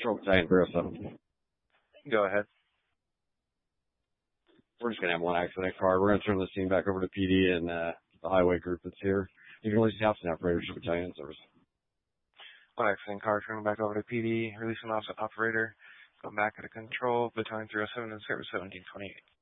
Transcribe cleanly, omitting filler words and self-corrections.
Control Battalion 307. Go ahead. We're just going to have one accident car. We're going to turn the scene back over to PD and the highway group that's here. You can release the absent operator to battalion service. One accident car turning back over to PD. Release an operator. Go back to control. Battalion 307 and service 1728.